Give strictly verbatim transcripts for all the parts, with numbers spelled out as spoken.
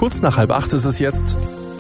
Kurz nach halb acht ist es jetzt.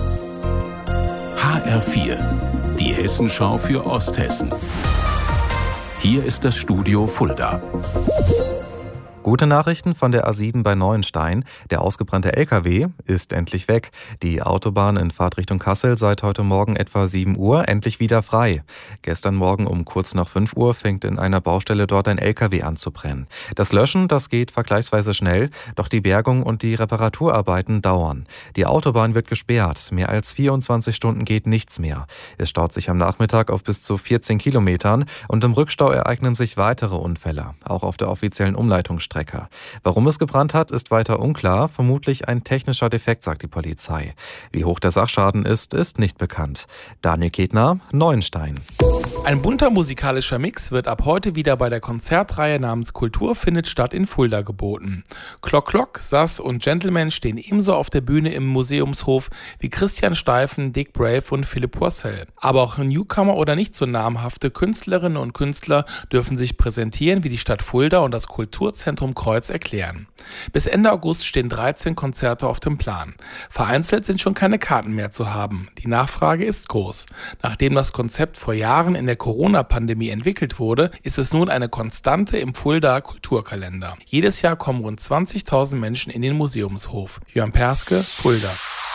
H R vier, die Hessenschau für Osthessen. Hier ist das Studio Fulda. Gute Nachrichten von der A sieben bei Neuenstein. Der ausgebrannte L K W ist endlich weg. Die Autobahn in Fahrtrichtung Kassel seit heute Morgen etwa sieben Uhr endlich wieder frei. Gestern Morgen um kurz nach fünf Uhr fängt in einer Baustelle dort ein L K W an zu brennen. Das Löschen, das geht vergleichsweise schnell, doch die Bergung und die Reparaturarbeiten dauern. Die Autobahn wird gesperrt. Mehr als vierundzwanzig Stunden geht nichts mehr. Es staut sich am Nachmittag auf bis zu vierzehn Kilometern und im Rückstau ereignen sich weitere Unfälle, auch auf der offiziellen Umleitungsstrecke. Warum es gebrannt hat, ist weiter unklar. Vermutlich ein technischer Defekt, sagt die Polizei. Wie hoch der Sachschaden ist, ist nicht bekannt. Daniel Ketner, Neuenstein. Ein bunter musikalischer Mix wird ab heute wieder bei der Konzertreihe namens Kultur findet statt in Fulda geboten. Klock Klock, Sass und Gentleman stehen ebenso auf der Bühne im Museumshof wie Christian Steifen, Dick Brave und Philipp Purcell. Aber auch Newcomer oder nicht so namhafte Künstlerinnen und Künstler dürfen sich präsentieren, wie die Stadt Fulda und das Kulturzentrum Kreuz erklären. Bis Ende August stehen dreizehn Konzerte auf dem Plan. Vereinzelt sind schon keine Karten mehr zu haben. Die Nachfrage ist groß. Nachdem das Konzept vor Jahren in der Corona-Pandemie entwickelt wurde, ist es nun eine Konstante im Fulda Kulturkalender. Jedes Jahr kommen rund zwanzigtausend Menschen in den Museumshof. Jörn Perske, Fulda.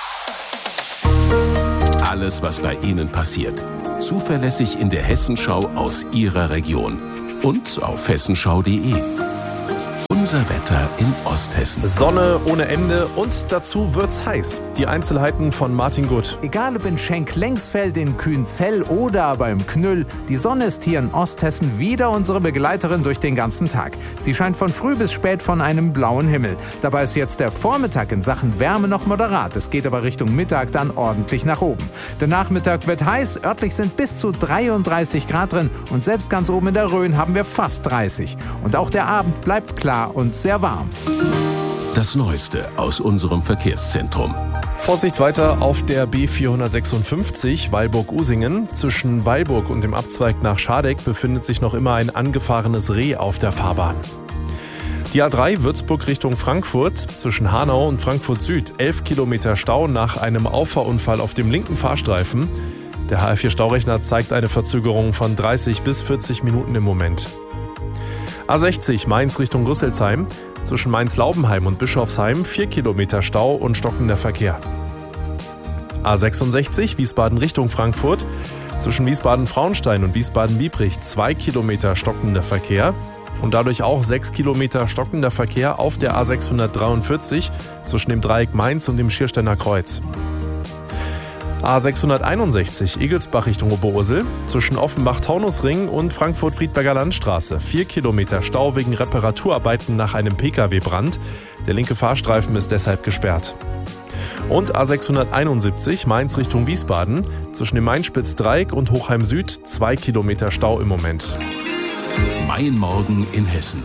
Alles, was bei Ihnen passiert. Zuverlässig in der Hessenschau aus Ihrer Region. Und auf hessenschau punkt de. Unser Wetter in Osthessen. Sonne ohne Ende und dazu wird's heiß. Die Einzelheiten von Martin Gutt. Egal ob in Schenk-Lengsfeld, in Kühnzell oder beim Knüll, die Sonne ist hier in Osthessen wieder unsere Begleiterin durch den ganzen Tag. Sie scheint von früh bis spät von einem blauen Himmel. Dabei ist jetzt der Vormittag in Sachen Wärme noch moderat. Es geht aber Richtung Mittag dann ordentlich nach oben. Der Nachmittag wird heiß, örtlich sind bis zu dreiunddreißig Grad drin und selbst ganz oben in der Rhön haben wir fast dreißig. Und auch der Abend bleibt klar und sehr warm. Das Neueste aus unserem Verkehrszentrum. Vorsicht weiter auf der B vierhundertsechsundfünfzig Weilburg-Usingen. Zwischen Weilburg und dem Abzweig nach Schadeck befindet sich noch immer ein angefahrenes Reh auf der Fahrbahn. Die A drei Würzburg Richtung Frankfurt, zwischen Hanau und Frankfurt Süd, elf Kilometer Stau nach einem Auffahrunfall auf dem linken Fahrstreifen. Der H R vier Staurechner zeigt eine Verzögerung von dreißig bis vierzig Minuten im Moment. A sechzig Mainz Richtung Rüsselsheim, zwischen Mainz-Laubenheim und Bischofsheim vier Kilometer Stau und stockender Verkehr. A sechsundsechzig Wiesbaden Richtung Frankfurt, zwischen Wiesbaden-Frauenstein und Wiesbaden-Biebrich zwei Kilometer stockender Verkehr und dadurch auch sechs Kilometer stockender Verkehr auf der A sechshundertdreiundvierzig zwischen dem Dreieck Mainz und dem Schiersteiner Kreuz. A sechshunderteinundsechzig Egelsbach Richtung Oberursel, zwischen Offenbach-Taunusring und Frankfurt-Friedberger Landstraße vier Kilometer Stau wegen Reparaturarbeiten nach einem Pkw-Brand. Der linke Fahrstreifen ist deshalb gesperrt. Und A sechshunderteinundsiebzig Mainz Richtung Wiesbaden, zwischen dem Mainspitz-Dreieck und Hochheim Süd zwei Kilometer Stau im Moment. Mein Morgen in Hessen.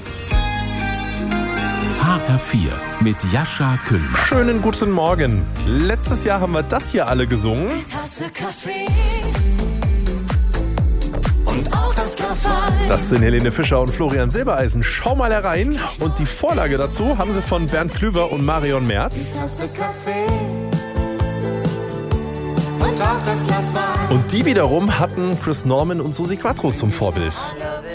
H R vier mit Jascha Küllmann. Schönen guten Morgen. Letztes Jahr haben wir das hier alle gesungen. Die Tasse Kaffee und auch das Glas Wein. Das sind Helene Fischer und Florian Silbereisen. Schau mal herein. Und die Vorlage dazu haben sie von Bernd Klüver und Marion Merz. Die Tasse Kaffee und auch das Glas Wein. Und die wiederum hatten Chris Norman und Susi Quattro zum Vorbild.